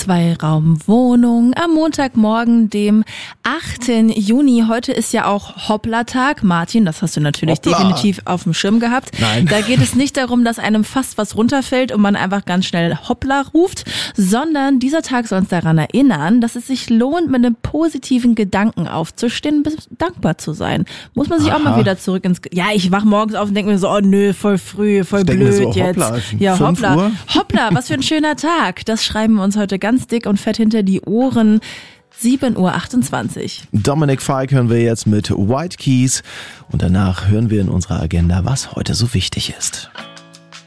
Zweiraumwohnung am Montagmorgen, dem 8. Juni. Heute ist ja auch Hoppla-Tag. Martin, das hast du natürlich definitiv auf dem Schirm gehabt. Nein. Da geht es nicht darum, dass einem fast was runterfällt und man einfach ganz schnell Hoppla ruft, sondern dieser Tag soll uns daran erinnern, dass es sich lohnt, mit einem positiven Gedanken aufzustehen und dankbar zu sein. Muss man sich auch mal wieder zurück Ja, ich wach morgens auf und denke mir so, oh nö, voll früh, voll blöd so, jetzt. Hoppla, Ja, 5 hoppla. Uhr? Hoppla, was für ein schöner Tag. Das schreiben wir uns heute ganz dick und fett hinter die Ohren. 7:28 Uhr. Dominic Fike hören wir jetzt mit White Keys und danach hören wir in unserer Agenda, was heute so wichtig ist.